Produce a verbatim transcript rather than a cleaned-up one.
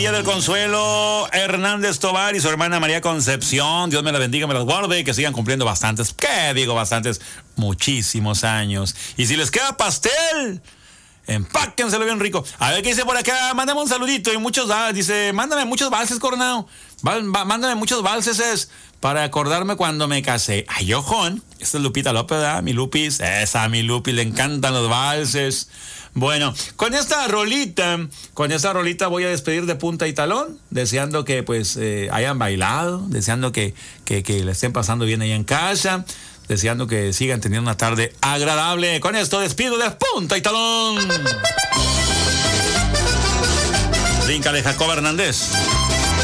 Del Consuelo Hernández Tobar y su hermana María Concepción, Dios me la bendiga, me las guarde y que sigan cumpliendo bastantes, ¿qué digo bastantes? Muchísimos años. Y si les queda pastel, empáquenselo bien rico. A ver qué dice por acá, mándame un saludito y muchos, dice, mándame muchos valses, Coronado, mándame muchos valses para acordarme cuando me casé. Ay, ojón, esta es Lupita López, ¿verdad? Mi Lupis, esa mi Lupi, le encantan los valses. Bueno, con esta rolita, con esta rolita voy a despedir de punta y talón, deseando que pues eh, hayan bailado, deseando que, que, que le estén pasando bien ahí en casa, deseando que sigan teniendo una tarde agradable. Con esto despido de punta y talón. Brinca de Jacob Hernández.